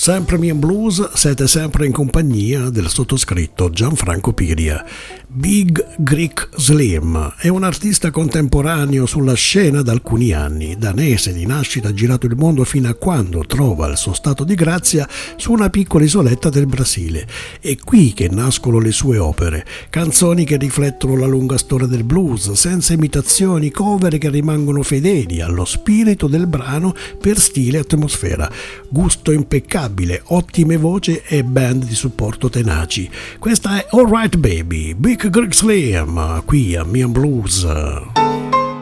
Sempre Me and Blues, siete sempre in compagnia del sottoscritto Gianfranco Piria. Big Greek Slim è un artista contemporaneo sulla scena da alcuni anni, danese di nascita, ha girato il mondo fino a quando trova il suo stato di grazia su una piccola isoletta del Brasile. È qui che nascono le sue opere, canzoni che riflettono la lunga storia del blues, senza imitazioni, cover che rimangono fedeli allo spirito del brano per stile e atmosfera. Gusto impeccabile, ottime voci e band di supporto tenaci. Questa è Alright Baby, Big Greek Slim, qui a Me and Blues.